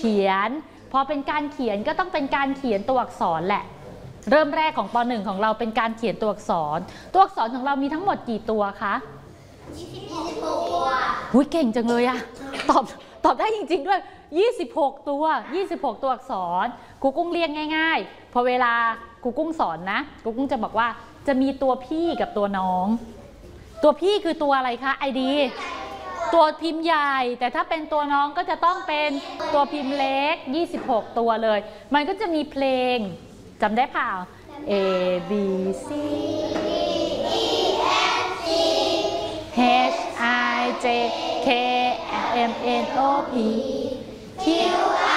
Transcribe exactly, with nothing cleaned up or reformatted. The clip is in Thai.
ขียนพอเป็นการเขียนก็ต้องเป็นการเขียนตัวอักษรแหละเริ่มแรกของป หนึ่ง ของเราเป็นการเขียนตัวอักษรตัวอักษรของเรามีทั้งหมดกี่ตัวคะยี่สิบหกตัวหุ้ยเก่งจังเลยอะตอบตอบได้จริงๆด้วยยี่สิบหกตัวยี่สิบหกตัวอักษรครูกุ้งเรียงง่ายๆพอเวลาครูกุ้งสอนนะครูกุ้งจะบอกว่าจะมีตัวพี่กับตัวน้องตัวพี่คือตัวอะไรคะไอดีตัวพิมพ์ใหญ่แต่ถ้าเป็นตัวน้องก็จะต้องเป็นตัวพิมพ์เล็กยี่สิบหกตัวเลยมันก็จะมีเพลงจำได้เปล่า A B C H I J K L M N O P Q